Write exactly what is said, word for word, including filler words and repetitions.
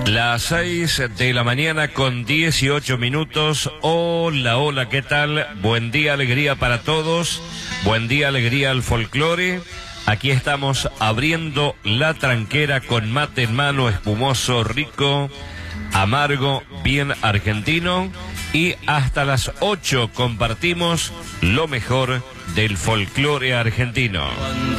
Las seis de la mañana con dieciocho minutos. Hola, hola, ¿qué tal? Buen día, alegría para todos. Buen día, alegría al folclore. Aquí estamos abriendo la tranquera con mate en mano, espumoso, rico, amargo, bien argentino. Y hasta las ocho compartimos lo mejor del folclore argentino.